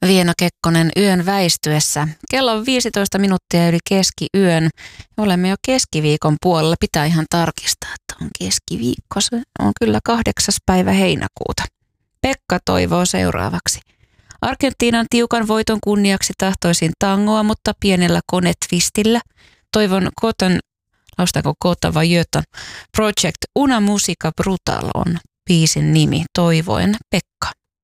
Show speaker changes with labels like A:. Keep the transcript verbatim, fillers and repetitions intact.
A: Vieno Kekkonen yön väistyessä. Kello on viisitoista minuuttia yli keskiyön. Olemme jo keskiviikon puolella. Pitää ihan tarkistaa, että on keskiviikko. Se on kyllä kahdeksas päivä heinäkuuta. Pekka toivoo seuraavaksi. Argentiinan tiukan voiton kunniaksi tahtoisin tangoa, mutta pienellä konetvistillä. Toivon Koton, laustaako Kota vai Jöton, Project Una Musica Brutal on biisin nimi. Toivoen Pekka.